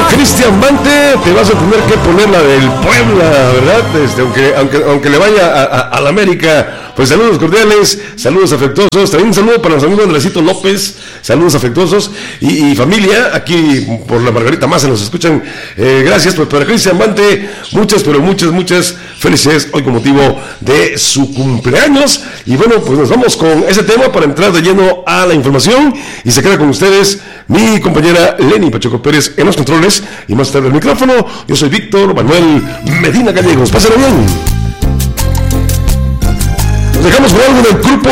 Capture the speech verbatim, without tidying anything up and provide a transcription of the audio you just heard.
Cristian Mante, te vas a tener que poner la del Puebla, ¿verdad? Este, aunque, aunque, aunque le vaya a, a, a la América. Pues saludos cordiales, saludos afectuosos. También un saludo para nuestro amigo Andresito López, saludos afectuosos. Y, y familia, aquí por la Margarita Maza nos escuchan. Eh, gracias, pues para Cristian Mante, muchas, pero muchas, muchas felicidades hoy con motivo de su cumpleaños. Y bueno, pues nos vamos con ese tema para entrar de lleno a la información. Y se queda con ustedes mi compañera Lenny Pacheco Pérez en los controles. Y más tarde el micrófono, yo soy Víctor Manuel Medina Gallegos. Pásenlo bien. Nos dejamos con algo del grupo